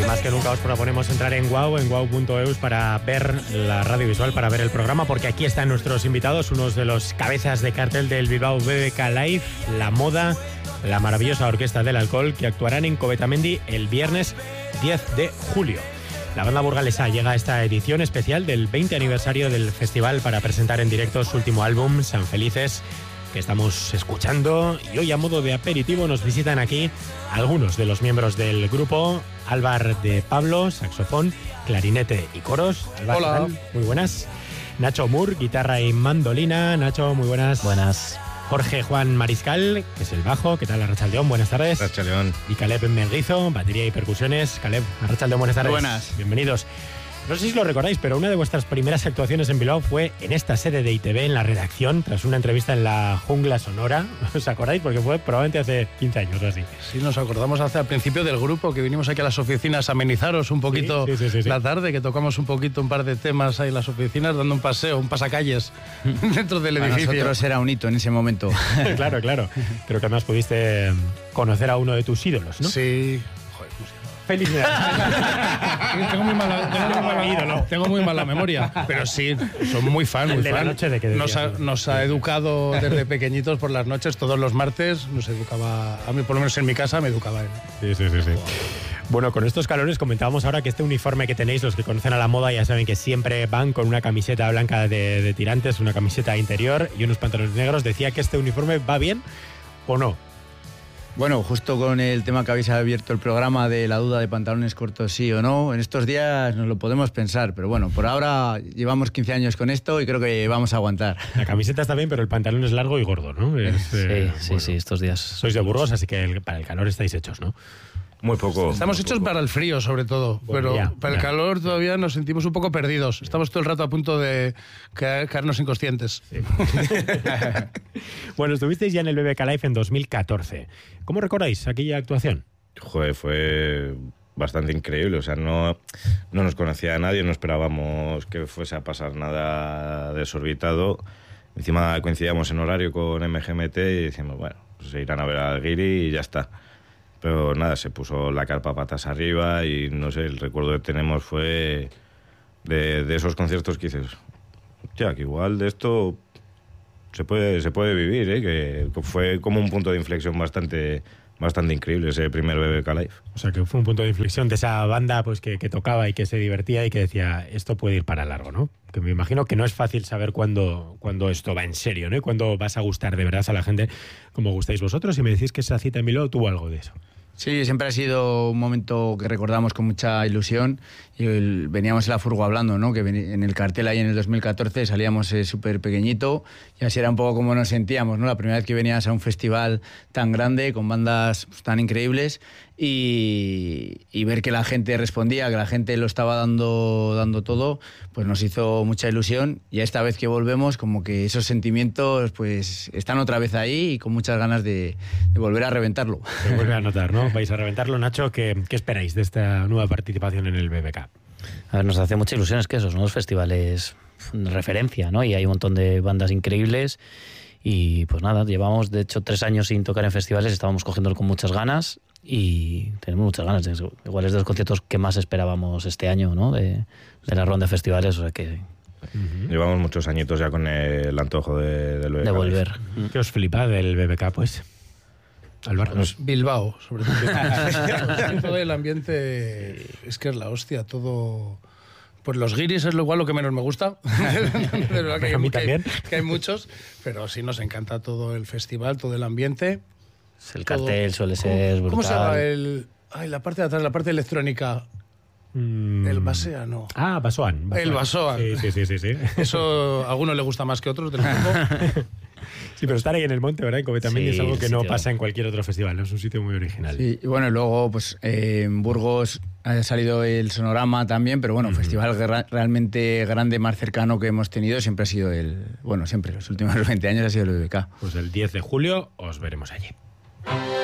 más que nunca os proponemos entrar en WOW, en wow.eus, para ver la radio visual, para ver el programa, porque aquí están nuestros invitados, unos de los cabezas de cartel del Bilbao BBK Live, La Moda, la maravillosa Orquesta del Alcohol, que actuarán en Covetamendi el viernes 10 de julio. La banda burgalesa llega a esta edición especial del 20 aniversario del festival para presentar en directo su último álbum, San Felices, que estamos escuchando, y hoy a modo de aperitivo nos visitan aquí algunos de los miembros del grupo. Álvar de Pablo, saxofón, clarinete y coros. Álvar, hola. ¿qué tal? Muy buenas. Nacho Mur, guitarra y mandolina. Nacho, muy buenas. Buenas. Jorge Juan Mariscal, que es el bajo. ¿Qué tal, Arratsaldeón? Buenas tardes. Arratsaldeón. Y Caleb Menguizo, batería y percusiones. Caleb, Arratsaldeón, buenas tardes. Buenas. Bienvenidos. No sé si lo recordáis, pero una de vuestras primeras actuaciones en Bilbao fue en esta sede de ITV, en la redacción, tras una entrevista en la Jungla Sonora. ¿Os acordáis? Porque fue probablemente hace 15 años o así. Sí, nos acordamos al principio del grupo, que vinimos aquí a las oficinas a amenizaros un poquito sí. la tarde, que tocamos un poquito, un par de temas ahí en las oficinas, dando un paseo, un pasacalles dentro del edificio. Para nosotros era un hito en ese momento. Claro. Creo que además pudiste conocer a uno de tus ídolos, ¿no? Sí. Feliz Navidad. Tengo muy mala memoria, pero sí, soy muy fan, muy de fan. La noche de que nos ha educado desde pequeñitos por las noches, todos los martes, nos educaba, a mí por lo menos en mi casa me educaba él. Sí. Bueno, con estos calores comentábamos ahora que este uniforme que tenéis, los que conocen a la moda ya saben que siempre van con una camiseta blanca de tirantes, una camiseta interior y unos pantalones negros. ¿Decía que este uniforme va bien o no? Bueno, justo con el tema que habéis abierto el programa de la duda de pantalones cortos sí o no, en estos días nos lo podemos pensar, pero bueno, por ahora llevamos 15 años con esto y creo que vamos a aguantar. La camiseta está bien, pero el pantalón es largo y gordo, ¿no? Sí, estos días. Sois de Burgos, así que para el calor estáis hechos, ¿no? Muy poco. Estamos hechos para el frío, sobre todo, bueno, pero para el calor todavía nos sentimos un poco perdidos. Estamos todo el rato a punto de caernos inconscientes. Sí. Bueno, estuvisteis ya en el BBK Live en 2014. ¿Cómo recordáis aquella actuación? Joder, fue bastante increíble. O sea, no nos conocía a nadie, no esperábamos que fuese a pasar nada desorbitado. Encima coincidíamos en horario con MGMT y decíamos, bueno, pues se irán a ver al Guiri y ya está. Pero nada, se puso la carpa patas arriba y no sé, el recuerdo que tenemos fue de esos conciertos que dices, hostia, que igual de esto se puede vivir, que fue como un punto de inflexión bastante increíble ese primer BBK Live. O sea, que fue un punto de inflexión de esa banda pues que tocaba y que se divertía y que decía, esto puede ir para largo, ¿no? Que me imagino que no es fácil saber cuándo esto va en serio, ¿no? Y cuándo vas a gustar de verdad a la gente como gustáis vosotros. Y me decís que esa cita en Bilbao tuvo algo de eso. Sí, siempre ha sido un momento que recordamos con mucha ilusión y veníamos en la furgo hablando, ¿no? Que en el cartel ahí en el 2014 salíamos súper pequeñito y así era un poco como nos sentíamos, ¿no? La primera vez que venías a un festival tan grande con bandas tan increíbles y ver que la gente respondía, que la gente lo estaba dando todo, pues nos hizo mucha ilusión y esta vez que volvemos como que esos sentimientos pues están otra vez ahí y con muchas ganas de volver a reventarlo. Se vuelve a notar, ¿no? Vais a reventarlo. Nacho, ¿qué esperáis de esta nueva participación en el BBK? A ver, nos hace mucha ilusión, es que esos, ¿no? Los festivales de referencia, ¿no? Y hay un montón de bandas increíbles y pues nada, llevamos de hecho 3 años sin tocar en festivales, estábamos cogiéndolo con muchas ganas y tenemos muchas ganas. Igual es de los conciertos que más esperábamos este año, ¿no? De la ronda de festivales, o sea que... Llevamos muchos añitos ya con el antojo del BBK. De volver. ¿Qué os flipa del BBK, pues? Álvaro. Bilbao, sobre todo. Todo el ambiente es que es la hostia, todo... Pues los guiris es igual lo que menos me gusta. A mí también. Que hay muchos, pero sí nos encanta todo el festival, todo el ambiente. El cartel suele ser brutal. ¿Cómo se llama la parte de atrás, la parte electrónica? El Basea, no. Ah, Basoan. El Basoan. Sí. Eso a algunos le gusta más que a otros del grupo. Sí, pero estar ahí en el monte, ¿verdad? En Covetamendi es algo que no pasa en cualquier otro festival, ¿no? Es un sitio muy original. Sí, y bueno, luego pues en Burgos ha salido el Sonorama también, pero bueno, festival realmente grande, más cercano que hemos tenido siempre ha sido siempre, los últimos 20 años ha sido el BBK. Pues el 10 de julio os veremos allí.